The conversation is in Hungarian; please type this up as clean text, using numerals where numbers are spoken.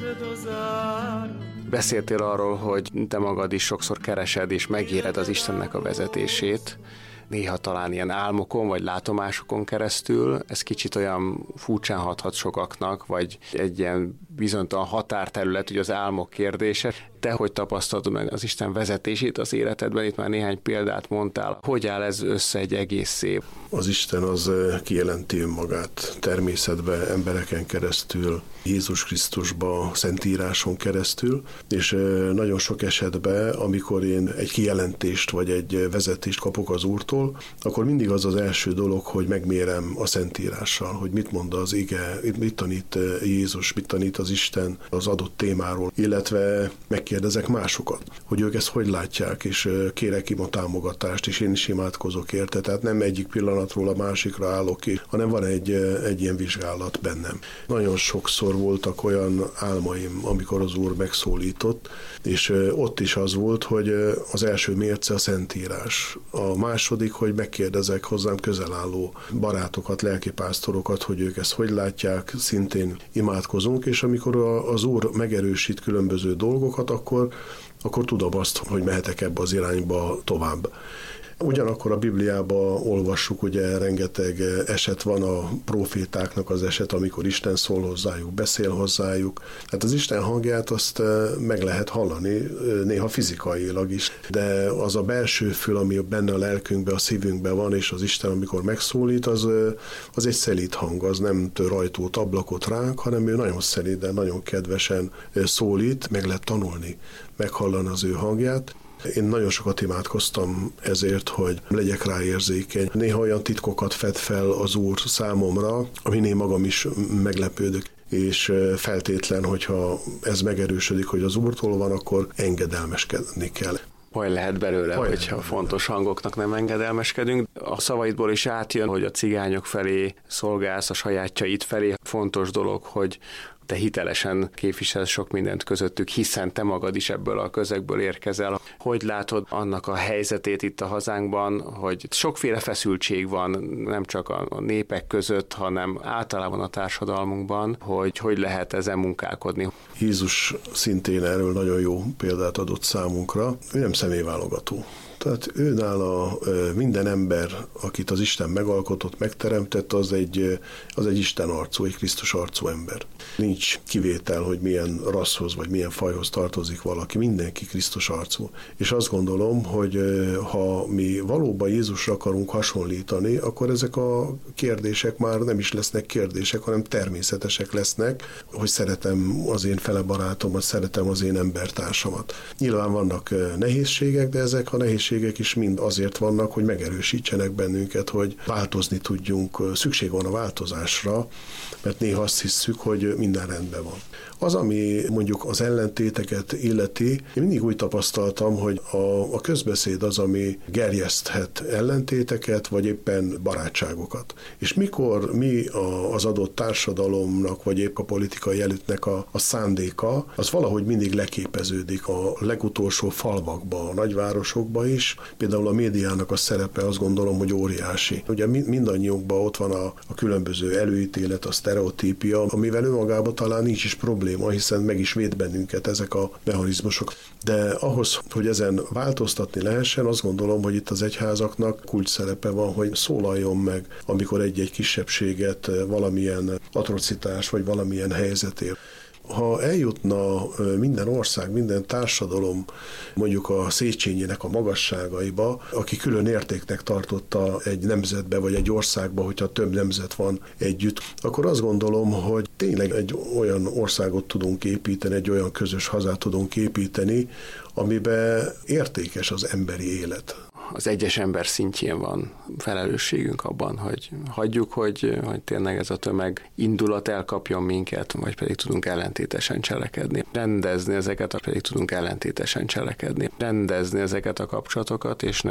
Beszéltél arról, hogy te magad is sokszor keresed és megéred az Istennek a vezetését, néha talán ilyen álmokon vagy látomásokon keresztül. Ez kicsit olyan furcsán hathat sokaknak, vagy egy ilyen bizonytalan határterület, ugye az álmok kérdése. Te hogy tapasztalod meg az Isten vezetését az életedben? Itt már néhány példát mondtál. Hogy áll ez össze egy egészé? Az Isten az kijelenti önmagát természetbe, embereken keresztül, Jézus Krisztusba, Szentíráson keresztül, és nagyon sok esetben, amikor én egy kijelentést vagy egy vezetést kapok az Úrtól, akkor mindig az az első dolog, hogy megmérem a Szentírással, hogy mit mond az ige, mit tanít Jézus, mit tanít az Isten az adott témáról, illetve megkérdezek másokat, hogy ők ezt hogy látják, és kérek ima támogatást, és én is imádkozok érte. Tehát nem egyik pillanatról a másikra állok ki, hanem van egy ilyen vizsgálat bennem. Nagyon sokszor voltak olyan álmaim, amikor az Úr megszólított, és ott is az volt, hogy az első mérce a Szentírás. A második, hogy megkérdezek hozzám közel álló barátokat, lelkipásztorokat, hogy ők ezt hogy látják, szintén imádkozunk, és amikor az Úr megerősít különböző dolgokat, akkor tudom azt, hogy mehetek ebbe az irányba tovább. Ugyanakkor a Bibliában olvassuk, ugye rengeteg eset van, a profétáknak az eset, amikor Isten szól hozzájuk, beszél hozzájuk. Hát az Isten hangját azt meg lehet hallani, néha fizikailag is, de az a belső fül, ami benne a lelkünkben, a szívünkben van, és az Isten, amikor megszólít, az egy szelíd hang, az nem tör ajtót, ablakot ránk, hanem ő nagyon szelíden, nagyon kedvesen szólít, meg lehet tanulni, meghallani az ő hangját. Én nagyon sokat imádkoztam ezért, hogy legyek rá érzékeny. Néha olyan titkokat fed fel az Úr számomra, amin én magam is meglepődök. És feltétlen, hogyha ez megerősödik, hogy az Úrtól van, akkor engedelmeskedni kell. Baj lehet belőle, hogyha fontos hangoknak nem engedelmeskedünk. A szavaidból is átjön, hogy a cigányok felé szolgálsz, a sajátjaid felé. Fontos dolog, hogy te hitelesen képviselsz sok mindent közöttük, hiszen te magad is ebből a közegből érkezel. Hogy látod annak a helyzetét itt a hazánkban, hogy sokféle feszültség van, nem csak a népek között, hanem általában a társadalmunkban, hogy lehet ezen munkálkodni? Jézus szintén erről nagyon jó példát adott számunkra. Ő nem személyválogató. Tehát ő nála minden ember, akit az Isten megalkotott, megteremtett, az egy Isten arcú, egy Krisztus arcú ember. Nincs kivétel, hogy milyen rasszhoz vagy milyen fajhoz tartozik valaki, mindenki Krisztus arcú. És azt gondolom, hogy ha mi valóban Jézusra akarunk hasonlítani, akkor ezek a kérdések már nem is lesznek kérdések, hanem természetesek lesznek, hogy szeretem az én felebarátomat, szeretem az én embertársamat. Nyilván vannak nehézségek, de ezek a nehézségek is mind azért vannak, hogy megerősítsenek bennünket, hogy változni tudjunk. Szükség van a változásra, mert néha azt hisszük, hogy minden rendben van. Az, ami mondjuk az ellentéteket illeti, én mindig úgy tapasztaltam, hogy a közbeszéd az, ami gerjeszthet ellentéteket, vagy éppen barátságokat. És mikor mi az adott társadalomnak, vagy épp a politikai elitnek a szándéka, az valahogy mindig leképeződik a legutolsó falvakba, a nagyvárosokba is. Például a médiának a szerepe azt gondolom, hogy óriási. Ugye mindannyiunkban ott van a különböző előítélet, a sztereotípia, amivel önmagában talán nincs is probléma, hiszen meg is véd bennünket ezek a mechanizmusok. De ahhoz, hogy ezen változtatni lehessen, azt gondolom, hogy itt az egyházaknak kulcs szerepe van, hogy szólaljon meg, amikor egy-egy kisebbséget valamilyen atrocitás vagy valamilyen helyzetért. Ha eljutna minden ország, minden társadalom mondjuk a Széchenyének a magasságaiba, aki külön értéknek tartotta egy nemzetbe vagy egy országba, hogyha több nemzet van együtt, akkor azt gondolom, hogy tényleg egy olyan országot tudunk építeni, egy olyan közös hazát tudunk építeni, amiben értékes az emberi élet. Az egyes ember szintjén van felelősségünk abban, hogy hagyjuk, hogy tényleg ez a tömeg indulat elkapjon minket, vagy pedig tudunk ellentétesen cselekedni. Rendezni ezeket a kapcsolatokat, és